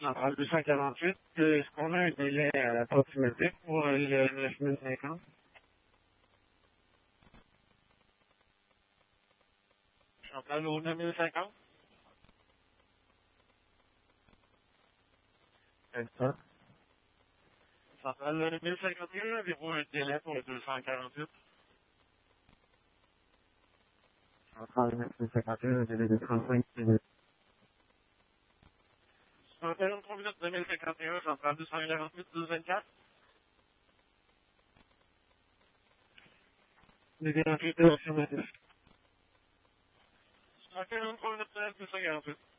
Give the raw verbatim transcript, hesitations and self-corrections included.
Centrale deux cent quarante-huit, est-ce qu'on a un délai approximatif pour le neuf mille cinquante? Centrale au neuf mille cinquante? C'est ça. Centrale au neuf mille cinquante et un, avez-vous un délai pour le deux cent quarante-huit? Centrale neuf mille cinquante et un, un délai de trente-cinq minutes. Centrale trois minutes deux mille cinquante et un, centrale deux cent quarante-huit, douze vingt-quatre. Les vingt-huit affirmatifs. Centrale trois minutes deux cent quarante-huit.